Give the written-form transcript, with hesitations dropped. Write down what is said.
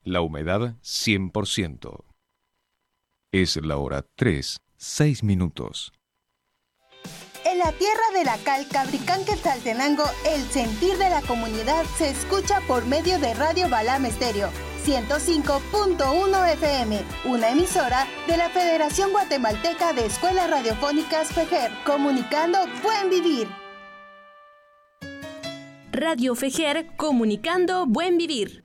La humedad 100%. Es la hora 3, 6 minutos. En la tierra de la cal, Cabricán, Quetzaltenango, el sentir de la comunidad se escucha por medio de Radio Balam Estéreo 105.1 FM, una emisora de la Federación Guatemalteca de Escuelas Radiofónicas FEJER, comunicando Buen Vivir. Radio FEJER, comunicando Buen Vivir.